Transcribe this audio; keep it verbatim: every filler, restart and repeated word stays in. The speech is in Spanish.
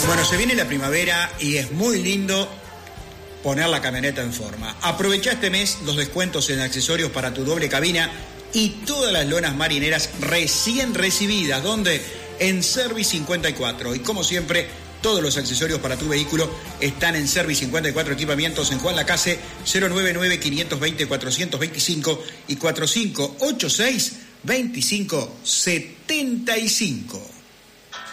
Bueno, se viene la primavera y es muy lindo poner la camioneta en forma. Aprovecha este mes los descuentos en accesorios para tu doble cabina y todas las lonas marineras recién recibidas. ¿Dónde? En Service cincuenta y cuatro. Y como siempre, todos los accesorios para tu vehículo están en Service cincuenta y cuatro Equipamientos en Juan Lacase, cero nueve nueve, cinco dos cero, cuatro dos cinco y cuatro cinco ocho seis, dos cinco siete cinco.